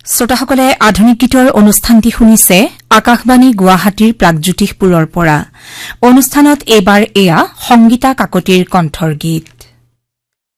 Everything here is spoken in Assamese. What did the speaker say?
শ্ৰোতাসকলে আধুনিক গীতৰ অনুষ্ঠানটি শুনিছে আকাশবাণী গুৱাহাটীৰ প্ৰাগজ্যোতিষপুৰৰ পৰা অনুষ্ঠানত এইবাৰ এয়া সংগীতা কাকতিৰ কণ্ঠৰ গীত